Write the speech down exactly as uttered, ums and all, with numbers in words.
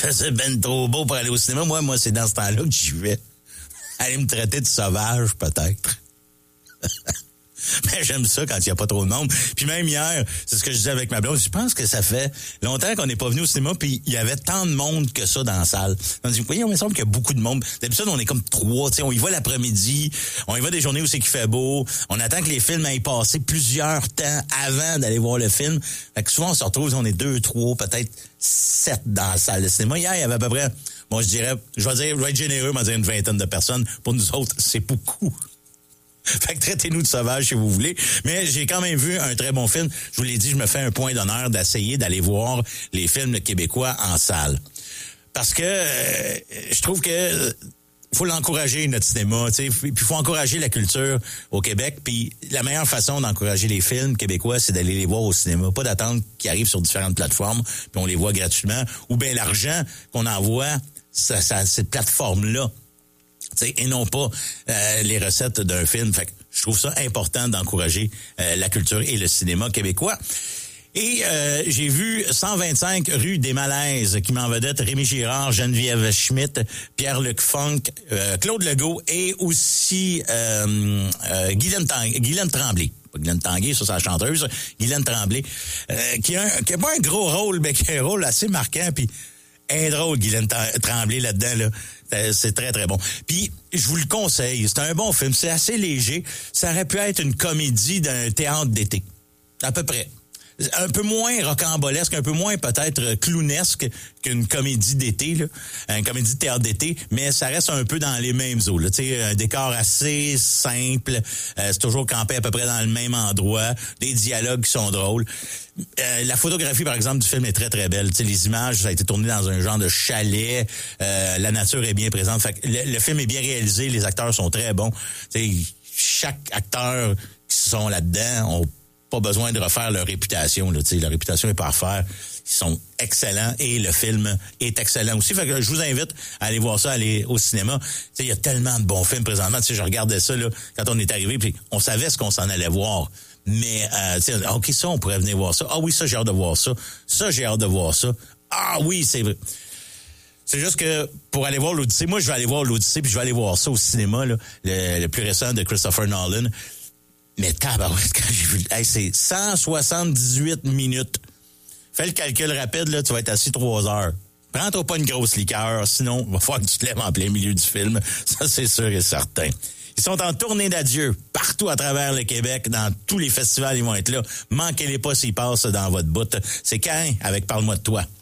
faisait ben trop beau pour aller au cinéma. Moi, moi, c'est dans ce temps-là que j'y vais. Aller me traiter de sauvage, peut-être. Mais j'aime ça quand il n'y a pas trop de monde. Puis même hier, c'est ce que je disais avec ma blonde, je pense que ça fait longtemps qu'on n'est pas venu au cinéma, puis il y avait tant de monde que ça dans la salle. On dit, voyez, on me semble qu'il y a beaucoup de monde. D'habitude, on est comme trois, tu sais, on y va l'après-midi, on y va des journées où c'est qu'il fait beau, on attend que les films aillent passer plusieurs temps avant d'aller voir le film. Fait que souvent, on se retrouve, on est deux, trois, peut-être sept dans la salle de cinéma. Hier, il y avait à peu près, bon, je dirais, je vais dire, je vais être généreux, je vais dire une vingtaine de personnes. Pour nous autres, c'est beaucoup. Fait que traitez-nous de sauvages si vous voulez. Mais j'ai quand même vu un très bon film. Je vous l'ai dit, je me fais un point d'honneur d'essayer d'aller voir les films québécois en salle. Parce que euh, je trouve que euh, faut l'encourager, notre cinéma. Puis il faut encourager la culture au Québec. Puis la meilleure façon d'encourager les films québécois, c'est d'aller les voir au cinéma. Pas d'attendre qu'ils arrivent sur différentes plateformes, puis on les voit gratuitement. Ou bien l'argent qu'on envoie, ça, ça, cette plateforme-là. T'sais, et non pas euh, les recettes d'un film. Fait que je trouve ça important d'encourager euh, la culture et le cinéma québécois. Et euh, j'ai vu cent vingt-cinq rue des Malaises qui m'en vedette Rémi Girard, Geneviève Schmidt, Pierre-Luc Funk, euh, Claude Legault et aussi euh, euh, Guylaine, Tang- Guylaine Tremblay. Pas Guylaine Tanguay, ça c'est la chanteuse. Guylaine Tremblay, euh, qui a, un, qui a pas un gros rôle, mais qui a un rôle assez marquant. Puis un drôle, Guylaine Tremblay là-dedans, là. C'est très, très bon. Puis, je vous le conseille. C'est un bon film. C'est assez léger. Ça aurait pu être une comédie d'un théâtre d'été. À peu près. Un peu moins rocambolesque, un peu moins peut-être clownesque qu'une comédie d'été, là. Une comédie de théâtre d'été, mais ça reste un peu dans les mêmes eaux, là. Tu sais, un décor assez simple. Euh, c'est toujours campé à peu près dans le même endroit. Des dialogues qui sont drôles. Euh, la photographie, par exemple, du film est très, très belle. Tu sais, les images, ça a été tourné dans un genre de chalet. Euh, la nature est bien présente. Fait que le, le film est bien réalisé. Les acteurs sont très bons. Tu sais, chaque acteur qui sont là-dedans ont pas besoin de refaire leur réputation. Là, tu sais, leur réputation est pas à refaire. Ils sont excellents et le film est excellent aussi. Fait que je vous invite à aller voir ça, à aller au cinéma. Tu sais, il y a tellement de bons films présentement. Tu sais, je regardais ça là quand on est arrivé, puis on savait ce qu'on s'en allait voir. Mais, euh, tu sais, OK, ça, on pourrait venir voir ça. Ah oui, ça, j'ai hâte de voir ça. Ça, j'ai hâte de voir ça. Ah oui, c'est vrai. C'est juste que pour aller voir l'Odyssée, moi, je vais aller voir l'Odyssée, puis je vais aller voir ça au cinéma, là, le, le plus récent de Christopher Nolan. Mais tabarouette, quand j'ai vu... Hey, c'est cent soixante-dix-huit minutes. Fais le calcul rapide, là, tu vas être assis trois heures. Prends-toi pas une grosse liqueur, sinon, il va falloir que tu te lèves en plein milieu du film. Ça, c'est sûr et certain. Ils sont en tournée d'adieu partout à travers le Québec, dans tous les festivals, ils vont être là. Manquez-les pas s'ils passent dans votre bout. C'est quand avec Parle-moi de toi.